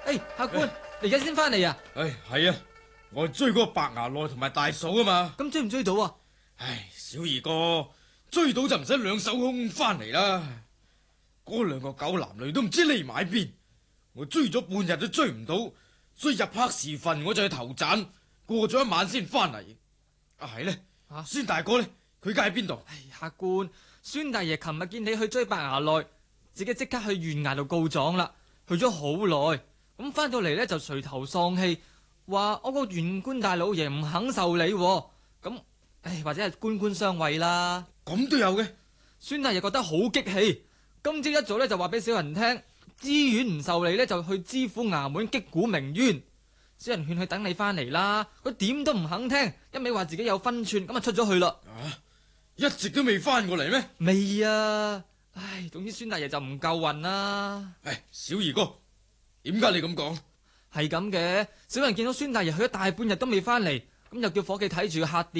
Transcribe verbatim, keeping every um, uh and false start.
誒，客官，你而家先翻嚟啊？ 唉，係啊，我追嗰個白牙內同埋大嫂啊嘛。 咁追唔追到啊？ 唉，小二哥，追到就唔使兩手空翻嚟啦。嗰兩個狗男女都唔知匿埋邊，我追咗半日都追唔到，所以入黑時分我就去投棧，過咗一晚先翻嚟。啊，係咧， 啊， 孫大哥咧，佢家喺邊度？ 唉，客官，孫大爺琴日見你去追白牙內，自己即刻去縣衙度告狀啦，去咗好耐，咁翻到嚟咧就垂頭喪氣，話我個縣官大老爺唔肯受理，咁唉或者係官官相衛啦。 咁都有嘅。 孫大爺覺得好激氣，今朝一早咧就話俾小人聽，知縣唔受理咧就去知府衙門擊鼓鳴冤。小人勸佢等你翻嚟啦，佢點都唔肯聽，一味話自己有分寸，咁啊出咗去啦。 啊，一直都未翻過嚟咩？ 未啊，唉，總之孫大爺就唔夠運啦。 唉，小二哥，點解你咁講？ 係咁嘅，小人見到孫大爺去咗大半日都未翻嚟，咁又叫伙計睇住客店。